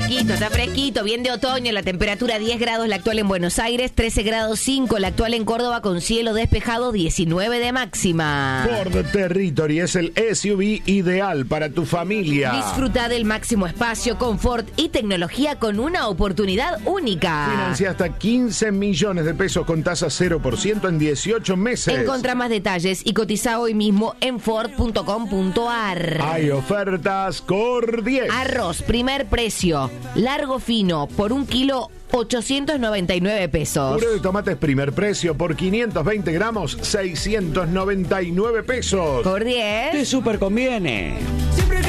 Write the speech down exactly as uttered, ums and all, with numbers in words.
fresquito, está fresquito, bien de otoño, la temperatura diez grados la actual en Buenos Aires, trece grados cinco la actual en Córdoba con cielo despejado, diecinueve de máxima. Ford Territory es el S U V ideal para tu familia. Disfruta del máximo espacio, confort y tecnología con una oportunidad única. Financia hasta quince millones de pesos con tasa cero por ciento en dieciocho meses. Encontrá más detalles y cotiza hoy mismo en ford punto com punto a r. Hay ofertas Cor diez. Arroz, primer precio, largo fino, por un kilo, ochocientos noventa y nueve pesos. Puré de tomates primer precio por quinientos veinte gramos, seiscientos noventa y nueve pesos. Cor diez. Te super conviene.